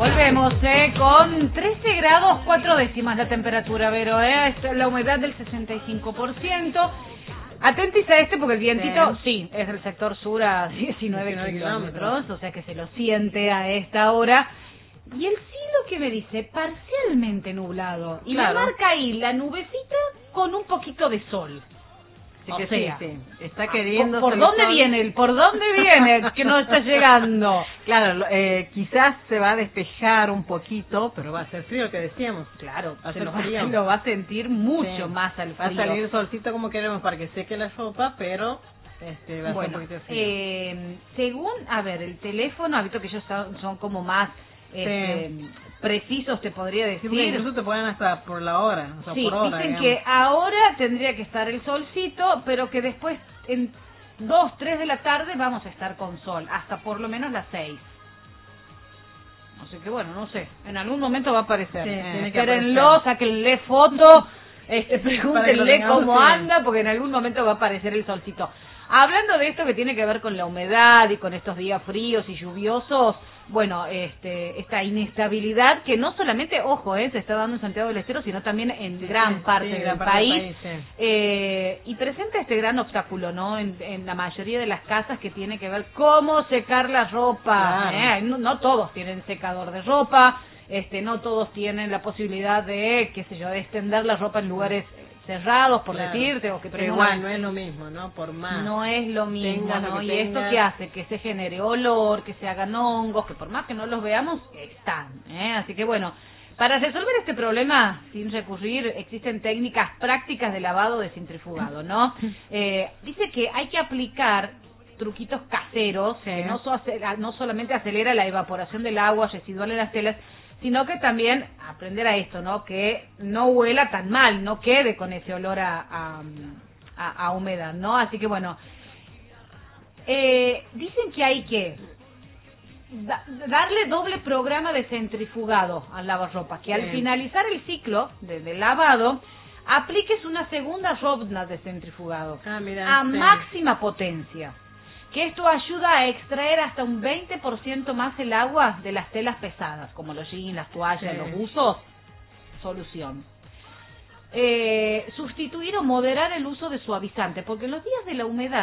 Volvemos con 13 grados 4 décimas la temperatura, Vero, la humedad del 65%. Atentis a porque el vientito, sí, es del sector sur a 19 kilómetros, o sea que se lo siente a esta hora. Y el cielo que me dice, parcialmente nublado. Y me marca ahí la nubecita con un poquito de sol. O sea, sí. Está queriendo... ¿Por dónde viene? ¿Por dónde viene que no está llegando? Claro, quizás se va a despejar un poquito, pero va a ser frío, que decíamos. Claro, lo va a sentir mucho más al frío. Va a salir el solcito como queremos para que seque la ropa, pero va a ser un poquito frío. Según, el teléfono, ha visto que ellos son como más... precisos, te podría decir. Sí, incluso te ponen hasta por la hora, o sea, sí, por hora, dicen digamos. que ahora tendría que estar el solcito, pero que después en 2, 3 de la tarde vamos a estar con sol, hasta por lo menos las 6. Así que bueno, no sé, en algún momento va a aparecer. Espérenlo, sáquenle foto, pregúntenle cómo anda, porque en algún momento va a aparecer el solcito. Hablando de esto que tiene que ver con la humedad y con estos días fríos y lluviosos, bueno, esta inestabilidad que no solamente, se está dando en Santiago del Estero, sino también en gran parte del país, y presenta este gran obstáculo, ¿no? En la mayoría de las casas, que tiene que ver cómo secar la ropa. No todos tienen secador de ropa, no todos tienen la posibilidad de, de extender la ropa en lugares cerrados, por decirte, o que pero igual no es lo mismo, ¿no? Por más no es lo mismo, ¿no? Y esto que hace que se genere olor, que se hagan hongos, que por más que no los veamos, están, Así que bueno, para resolver este problema sin recurrir, existen técnicas prácticas de lavado desentrifugado, ¿no? Dice que hay que aplicar truquitos caseros, que no solamente acelera la evaporación del agua residual en las telas, sino que también aprender a esto, ¿no? Que no huela tan mal, no quede con ese olor a humedad, ¿no? Así que bueno, dicen que hay que darle doble programa de centrifugado al lavarropa, que al finalizar el ciclo de lavado, apliques una segunda ronda de centrifugado a máxima potencia. Que esto ayuda a extraer hasta un 20% más el agua de las telas pesadas, como los jeans, las toallas, los buzos. Solución. Sustituir o moderar el uso de suavizante, porque en los días de la humedad